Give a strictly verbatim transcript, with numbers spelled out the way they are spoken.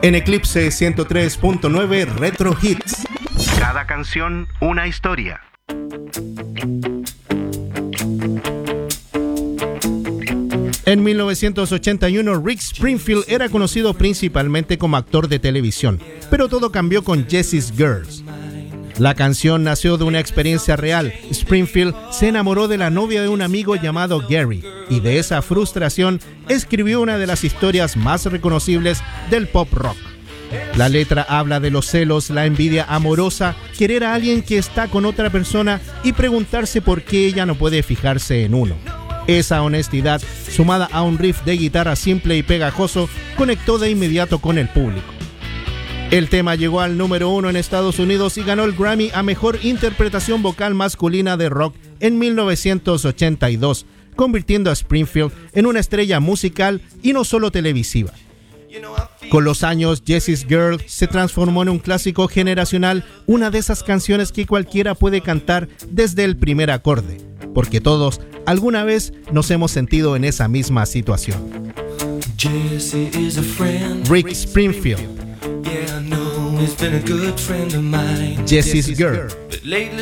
En Eclipse ciento tres punto nueve Retro Hits. Cada canción, una historia. En mil novecientos ochenta y uno, Rick Springfield era conocido principalmente como actor de televisión, pero todo cambió con Jesse's Girls. La canción nació de una experiencia real. Springfield se enamoró de la novia de un amigo llamado Gary, y de esa frustración escribió una de las historias más reconocibles del pop rock. La letra habla de los celos, la envidia amorosa, querer a alguien que está con otra persona y preguntarse por qué ella no puede fijarse en uno. Esa honestidad, sumada a un riff de guitarra simple y pegajoso, conectó de inmediato con el público. El tema llegó al número uno en Estados Unidos y ganó el Grammy a Mejor Interpretación Vocal Masculina de Rock en mil novecientos ochenta y dos, convirtiendo a Springfield en una estrella musical y no solo televisiva. Con los años, Jesse's Girl se transformó en un clásico generacional, una de esas canciones que cualquiera puede cantar desde el primer acorde, porque todos alguna vez nos hemos sentido en esa misma situación. Rick Springfield, Jesse's Girl.